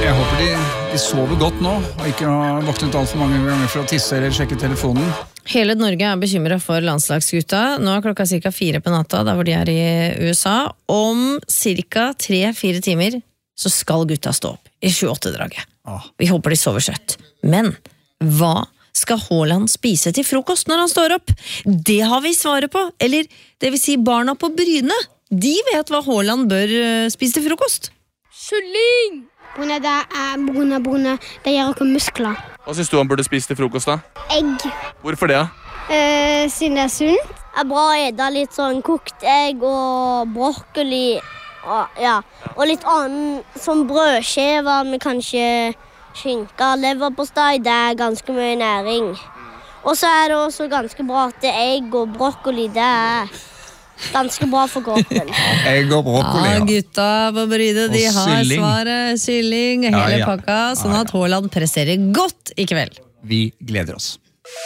Jeg håper de sover godt nå, og ikke har våknet alt for mange ganger for å tisse eller sjekke telefonen. Hele Norge bekymret for landslagsgutta. Nå klokka cirka 4 på natta, der hvor de i USA. Om cirka 3-4 timer så skal gutta stå opp i 7-8-draget. Vi håper de sover søtt. Men hva skal Haaland spise til frokost når han står opp? Det har vi svaret på. Eller det vil si barna på Bryne. De vet hva Haaland bør spise til frokost. Kylling! Brune, det gjør ikke muskler. Hva synes du han burde spise til frokost da? Egg. Hvorfor det da? Siden det sunt. Det bra å ete litt sånn kokt egg og brokkoli. Og litt annet som brødskiver med kanskje skinke, leverpostei. Det ganske mye næring. Og så det også ganske bra at egg og brokkoli, det ganske bra for kroppen. Egg og brokkoli, gutta på Bryne, de har svaret. Kylling, hele pakka, sånn at Haaland presterer godt i kveld. Vi gleder oss.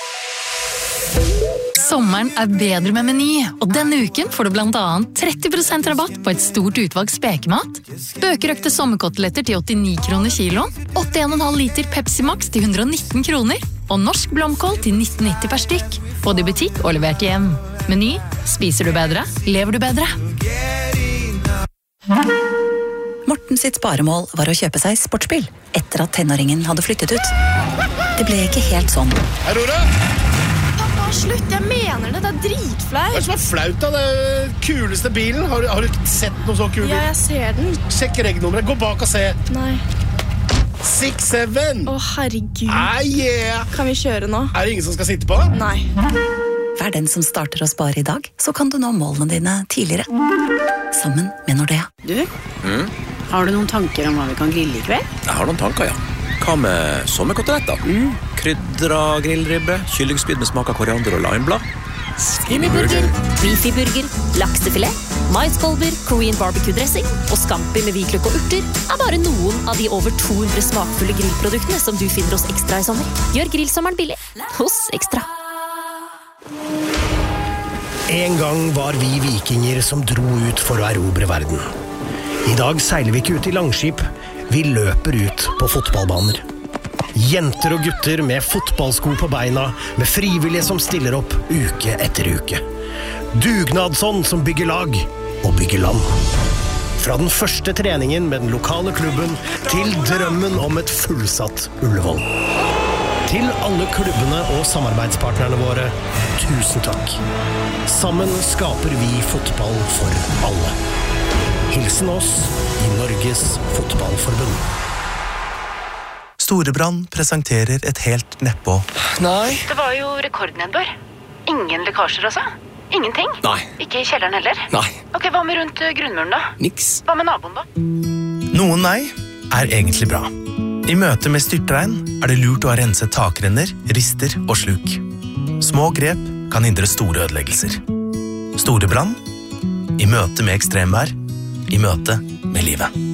Sommeren bedre med Meny, og denne uken får du blant annet 30% rabatt på et stort utvalg spekemat, bøkerøkte sommerkoteletter til 89 kroner kiloen, 81,5 liter Pepsi Max til 119 kroner, og norsk blomkål til 19,90 per stykk, både i butikk og levert hjem. Meny, spiser du bedre, lever du bedre. Morten sitt sparemål var å kjøpe seg sportsbil, etter at tenåringen hadde flyttet ut. Det ble ikke helt sånn. Aurora! Slutt, jeg mener det, dritflaut. Hva som flaut da? Det kuleste bilen. Har du ikke sett noe så kul bil? Ja, jeg ser den. Sjekk regnummeret, gå bak og se. Nei. 6-7. Herregud. Yeah. Kan vi kjøre nå? Det ingen som skal sitte på? Nei. Vær den som starter å spare i dag, så kan du nå målene dine tidligere. Sammen med Nordea. Du, har du noen tanker om hva vi kan grille i kveld? Jeg har noen tanker, ja. Hva med sommerkoteletter? Krydra grillribbe, kyllingspyd med smak av koriander og limeblad. Skinnyburger, beefy-burger, laksefilet, maiskolber, Korean barbecue-dressing og scampi med hvitløk og urter bare noen av de over 200 smakfulle grillproduktene som du finner hos Ekstra i sommer. Gjør grillsommeren billig hos Ekstra. En gang var vi vikinger som dro ut for å erobre verden. I dag seiler vi ikke ut i langskip, vi løper ut på fotballbaner. Jenter og gutter med fotballsko på beina, med frivillige som stiller opp uke etter uke. Dugnadsånd som bygger lag og bygger land. Fra den første treningen med den lokale klubben til drømmen om et fullsatt Ullevål. Til alle klubbene og samarbeidspartnerne våre, tusen takk. Sammen skaper vi fotball for alle. Hilsen oss i Norges Fotballforbund. Storebrand presenterer et helt nedpå. Nei. Det var jo rekordnedbør. Ingen lekkasjer altså? Ingenting? Nei. Ikke i kjelleren heller? Nei. Ok, hva med rundt grunnmuren da? Niks. Hva med naboen da? Noen nei egentlig bra. I møte med styrtregn det lurt å ha renset takrenner, rister og sluk. Små grep kan hindre store ødeleggelser. Storebrand i møte med ekstremvær, i møte med livet.